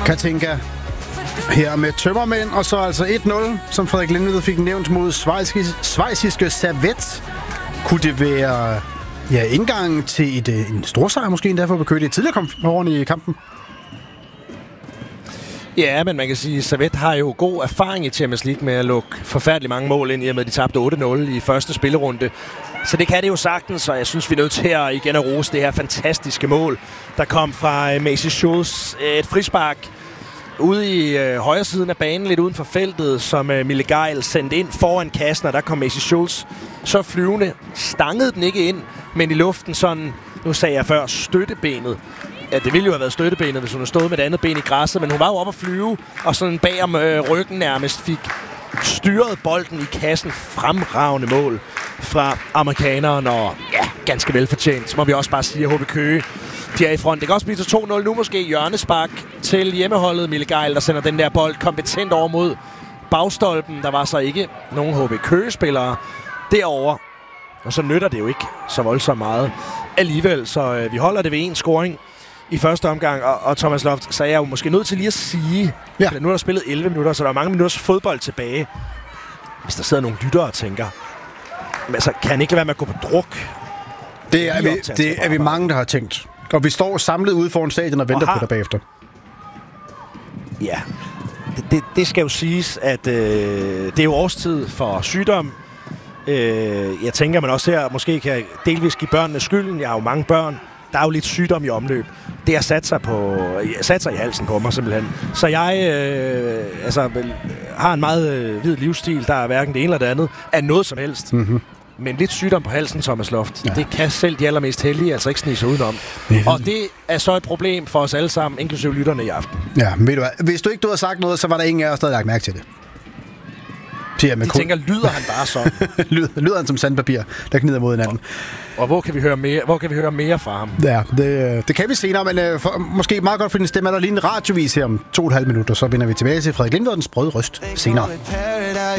Katinka her med Tømmermænd, og så altså 1-0, som Frederik Lindved fik nævnt mod schweiziske Servette. Kunne det være indgang til en storsejr måske endda for at bekøre det tidligere over i kampen? Ja, men man kan sige, at Servette har jo god erfaring i Champions League med at lukke forfærdeligt mange mål ind, i og med at de tabte 8-0 i første spillerunde. Så det kan det jo sagtens, og jeg synes, vi er nødt til at igen at rose det her fantastiske mål, der kom fra Macy Schulz. Et frispark ude i højre siden af banen, lidt uden for feltet, som Mille Geil sendte ind foran kassen, og der kom Macy Schulz så flyvende. Stangede den ikke ind, men i luften sådan, nu sagde jeg før, støttebenet. Ja, det ville jo have været støttebenet, hvis hun havde stået med det andet ben i græsset, men hun var jo oppe at flyve, og sådan bag om ryggen nærmest fik styret bolden i kassen. Fremragende mål fra amerikaneren, og ja, ganske velfortjent. Så må vi også bare sige, at HB Køge, de er i front. Det kan også blive til 2-0 nu måske. Hjørnespark til hjemmeholdet. Mille Geil, der sender den der bold kompetent over mod bagstolpen. Der var så ikke nogen HB Køge-spillere derovre. Og så nytter det jo ikke så voldsomt meget alligevel. Så vi holder det ved en scoring i første omgang. Og Thomas Loft, så er jeg jo måske nødt til lige at sige, at nu er der spillet 11 minutter, så der er mange minutters fodbold tilbage. Hvis der sidder nogle lyttere og tænker, altså, kan han ikke lade være med at gå på druk? Det er vi mange, der har tænkt. Og vi står samlet ude foran stadion og venter på dig bagefter. Ja, det skal jo siges, at det er jo årstid for sygdom. Jeg tænker, man også her måske kan delvis give børnene skylden. Jeg har jo mange børn. Der er jo lidt sygdom i omløb. Det har sat sig i halsen på mig simpelthen. Så jeg har en meget hvid livsstil, der er hverken det ene eller det andet af noget som helst. Mm-hmm. Men lidt sygdom på halsen, Thomas Loft, det kan selv de allermest heldige altså ikke snige sig udenom. Og det er så et problem for os alle sammen, inklusive lytterne i aften. Ja, ved du hvad? Hvis du ikke havde sagt noget, så var der ingen af os, der havde lagt mærke til det. De tænker, lyder han bare sådan? lyder han som sandpapir, der gnider mod hinanden. Og hvor kan vi høre mere fra ham? Ja, det kan vi senere, men måske meget godt for din stemme. Er der lige en radiovis her om 2,5 minutter, så vender vi tilbage til Frederik Lindved og den sprøde røst senere.